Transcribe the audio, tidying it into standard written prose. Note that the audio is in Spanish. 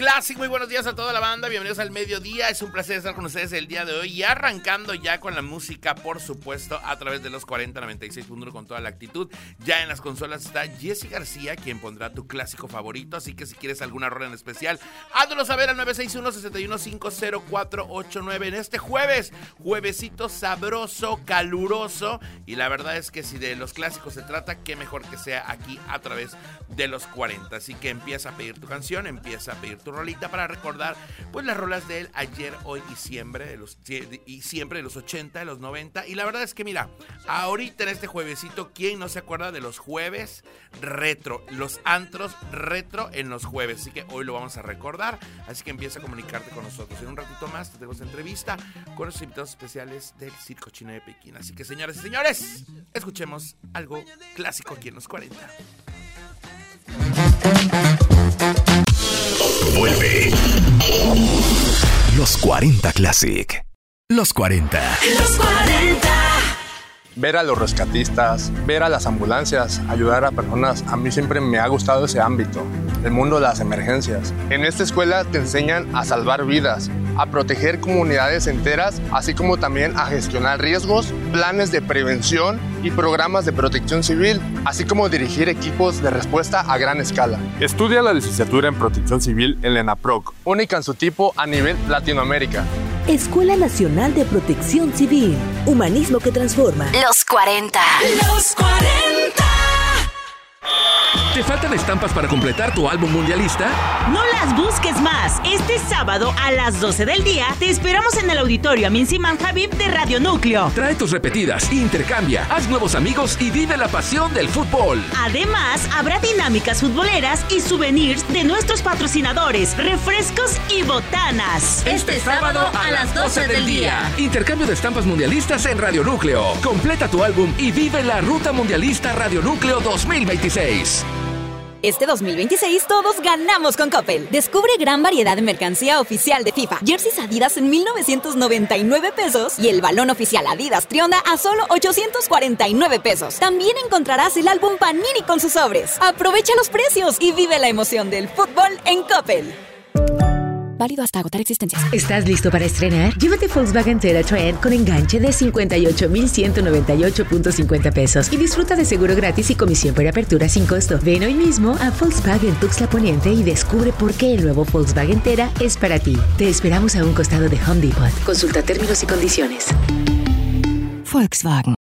Classic, muy buenos días a toda la banda, bienvenidos al mediodía, es un placer estar con ustedes el día de hoy y arrancando ya con la música, por supuesto, a través de los 4096.1 con toda la actitud. Ya en las consolas está Jessy García, quien pondrá tu clásico favorito, así que si quieres alguna rola en especial, háznoslo saber al 961-6150489 en este juevesito sabroso, caluroso, y la verdad es que si de los clásicos se trata, qué mejor que sea aquí a través de los 40, así que empieza a pedir tu canción, empieza a pedir tu rolita para recordar pues las rolas de él ayer, hoy y siempre de los 80, de los 90. Y la verdad es que mira, ahorita en este juevesito, ¿quién no se acuerda de los jueves retro? Los antros retro en los jueves, así que hoy lo vamos a recordar, así que empieza a comunicarte con nosotros. En un ratito más te tenemos entrevista con los invitados especiales del Circo Chino de Pekín, así que señoras y señores, escuchemos algo clásico aquí en los 40. Vuelve Los 40 Classic. Los 40. Los 40. Ver a los rescatistas, ver a las ambulancias, ayudar a personas, a mí siempre me ha gustado ese ámbito, el mundo de las emergencias. En esta escuela te enseñan a salvar vidas, a proteger comunidades enteras, así como también a gestionar riesgos, planes de prevención y programas de protección civil, así como dirigir equipos de respuesta a gran escala. Estudia la licenciatura en Protección Civil en la ENAPROC, única en su tipo a nivel Latinoamérica. Escuela Nacional de Protección Civil. Humanismo que transforma. Los 40. Los 40. ¿Te faltan estampas para completar tu álbum mundialista? No las busques más. Este sábado a las 12 del día te esperamos en el auditorio Amin Siman Habib de Radio Núcleo. Trae tus repetidas, intercambia, haz nuevos amigos y vive la pasión del fútbol. Además, habrá dinámicas futboleras y souvenirs de nuestros patrocinadores, refrescos y botanas. Este sábado a las 12 del día. Intercambio de estampas mundialistas en Radio Núcleo. Completa tu álbum y vive la Ruta Mundialista Radio Núcleo 2026. Este 2026 todos ganamos con Coppel. Descubre gran variedad de mercancía oficial de FIFA. Jerseys Adidas en 1,999 pesos y el balón oficial Adidas Trionda a solo 849 pesos. También encontrarás el álbum Panini con sus sobres. Aprovecha los precios y vive la emoción del fútbol en Coppel. Válido hasta agotar existencias. ¿Estás listo para estrenar? Llévate Volkswagen Tera Trend con enganche de 58,198.50 pesos y disfruta de seguro gratis y comisión por apertura sin costo. Ven hoy mismo a Volkswagen Tuxtla Poniente y descubre por qué el nuevo Volkswagen Tera es para ti. Te esperamos a un costado de Home Depot. Consulta términos y condiciones. Volkswagen.